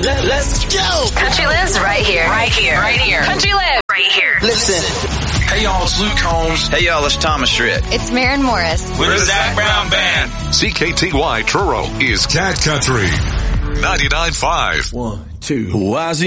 Let's go. Country lives right here. Right here. Right here. Country live right here. Listen. Hey y'all, it's Luke Combs. Hey y'all, it's Thomas Stritt. It's Maren Morris. We're the Zach Brown Band. CKTY Truro is Cat Country 99.5. 1, 2. Why is he